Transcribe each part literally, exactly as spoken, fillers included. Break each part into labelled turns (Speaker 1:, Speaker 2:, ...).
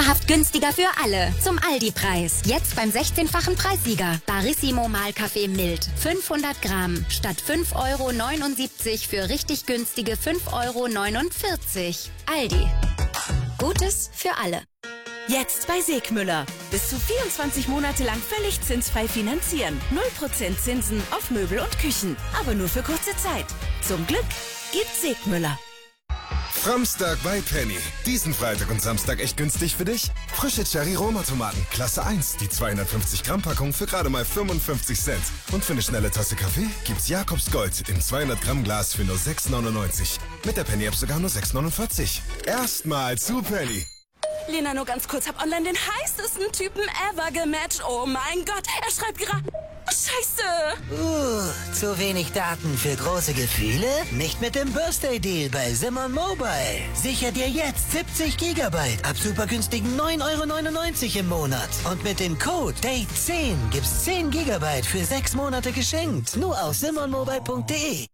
Speaker 1: Wahrhaft günstiger für alle. Zum Aldi-Preis. Jetzt beim sechzehnfachen Preissieger. Barissimo Mahlkaffee mild. fünfhundert Gramm. Statt fünf Euro neunundsiebzig für richtig günstige fünf Euro neunundvierzig. Aldi. Gutes für alle.
Speaker 2: Jetzt bei Segmüller. Bis zu vierundzwanzig Monate lang völlig zinsfrei finanzieren. null Prozent Zinsen auf Möbel und Küchen. Aber nur für kurze Zeit. Zum Glück gibt Segmüller.
Speaker 3: Framstag bei Penny. Diesen Freitag und Samstag echt günstig für dich? Frische Cherry-Roma-Tomaten, Klasse eins. Die zweihundertfünfzig Gramm Packung für gerade mal fünfundfünfzig Cent. Und für eine schnelle Tasse Kaffee gibt's Jakobs Gold im zweihundert Gramm Glas für nur sechs neunundneunzig. Mit der Penny-App sogar nur sechs neunundvierzig. Erstmal zu Penny.
Speaker 2: Lena, nur ganz kurz, hab online den heißesten Typen ever gematcht. Oh mein Gott, er schreibt gerade... Scheiße!
Speaker 4: Uh, zu wenig Daten für große Gefühle? Nicht mit dem Birthday Deal bei Simon Mobile. Sicher dir jetzt siebzig Gigabyte ab super günstigen neun Euro neunundneunzig im Monat. Und mit dem Code Date zehn gibt's zehn Gigabyte für sechs Monate geschenkt. Nur auf simon mobile punkt de.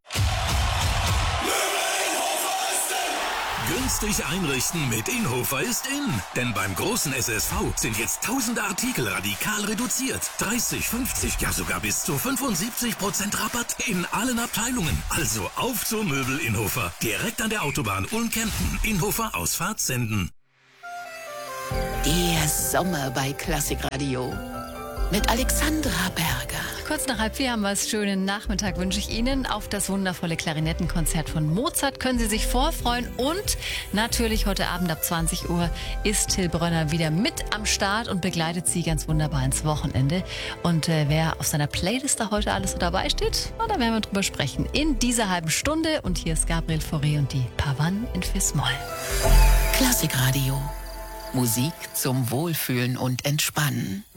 Speaker 5: Günstig einrichten mit Inhofer ist in. Denn beim großen S S V sind jetzt tausende Artikel radikal reduziert. dreißig, fünfzig, ja sogar bis zu fünfundsiebzig Prozent Rabatt in allen Abteilungen. Also auf zur Möbel Inhofer. Direkt an der Autobahn Ulm-Kempten. Inhofer Ausfahrt senden.
Speaker 6: Der Sommer bei Klassikradio. Mit Alexandra Berger.
Speaker 7: Kurz nach halb vier haben wir es. Schönen Nachmittag wünsche ich Ihnen. Auf das wundervolle Klarinettenkonzert von Mozart können Sie sich vorfreuen. Und natürlich heute Abend ab zwanzig Uhr ist Till Brönner wieder mit am Start und begleitet Sie ganz wunderbar ins Wochenende. Und äh, wer auf seiner Playlist da heute alles so dabei steht, na, da werden wir drüber sprechen. In dieser halben Stunde. Und hier ist Gabriel Fauré und die Pavane in Fis-Moll.
Speaker 6: Klassikradio. Musik zum Wohlfühlen und Entspannen.